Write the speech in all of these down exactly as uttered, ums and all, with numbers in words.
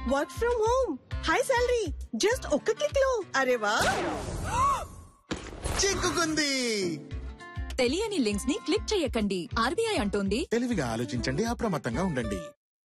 Work from home, high salary, just ఒక్క click లో. అరే వా, చిక్కుకుంది. తెలియని లింక్స్ ని క్లిక్ చేయకండి. ఆర్బీఐ అంటోంది తెలివిగా ఆలోచించండి, అప్రమత్తంగా ఉండండి.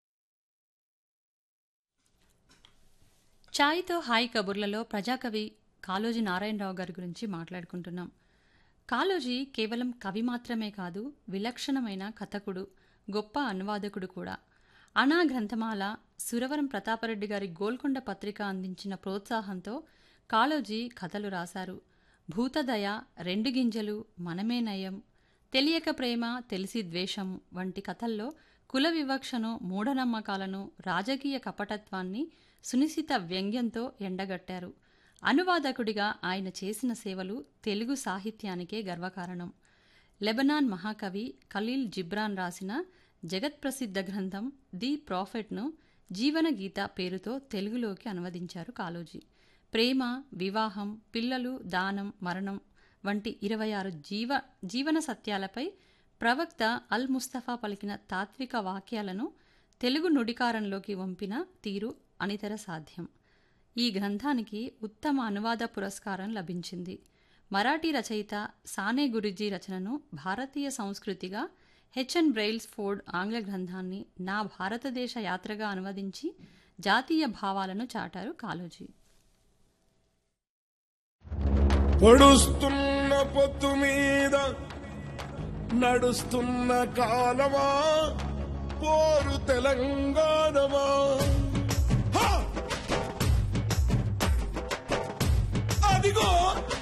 ఛాయ్తో హాయ్ కబుర్లలో ప్రజాకవి కాళోజీ నారాయణరావు గారి గురించి మాట్లాడుకుంటున్నాం. కాళోజీ కేవలం కవి మాత్రమే కాదు, విలక్షణమైన కథకుడు, గొప్ప అనువాదకుడు కూడా. అనా గ్రంథమాల, సురవరం ప్రతాపరెడ్డి గారి గోల్కొండ పత్రిక అందించిన ప్రోత్సాహంతో కాళోజీ కథలు రాశారు. భూతదయ, రెండు గింజలు, మనమే నయం, తెలియక ప్రేమ తెలిసి ద్వేషం వంటి కథల్లో కుల వివక్షను, మూఢనమ్మకాలను, రాజకీయ కపటత్వాన్ని సునిశిత వ్యంగ్యంతో ఎండగట్టారు. అనువాదకుడిగా ఆయన చేసిన సేవలు తెలుగు సాహిత్యానికే గర్వకారణం. లెబనాన్ మహాకవి ఖలీల్ జిబ్రాన్ రాసిన జగత్ప్రసిద్ధ గ్రంథం ది ప్రాఫెట్ను జీవన గీత పేరుతో తెలుగులోకి అనువదించారు కాళోజీ. ప్రేమ, వివాహం, పిల్లలు, దానం, మరణం వంటి ఇరవై ఆరు జీవ జీవన సత్యాలపై ప్రవక్త అల్ ముస్తఫా పలికిన తాత్విక వాక్యాలను తెలుగు నుడికారంలోకి వంపిన తీరు అనితర సాధ్యం. ఈ గ్రంథానికి ఉత్తమ అనువాద పురస్కారం లభించింది. మరాఠీ రచయిత సానే గురూజీ రచనను భారతీయ సంస్కృతిగా హెచ్ఎన్ బ్రెయిల్స్ ఫోర్డ్ ఆంగ్ల గ్రంథాన్ని నా భారతదేశ యాత్రగా అనువదించి జాతీయ భావాలను చాటారు కాళోజీ. పొడుస్తున్న పొత్తు మీద నడుస్తున్న కాలమా, పోరు తెలంగాణమా, అదిగో